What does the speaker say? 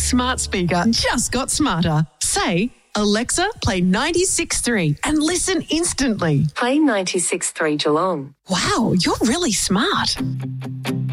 smart speaker just got smarter. Say, Alexa, play 96.3 and listen instantly. Play 96.3 Geelong. Wow, you're really smart.